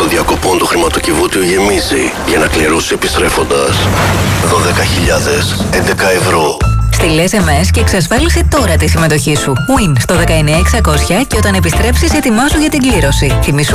των διακοπών του χρηματοκιβώτιο γεμίζει για να κληρώσεις επιστρέφοντας 12.011 ευρώ. Στείλε SMS και εξασφάλισε τώρα τη συμμετοχή σου. Win στο 19600 και όταν επιστρέψεις ετοιμάσου για την κλήρωση. Θυμήσου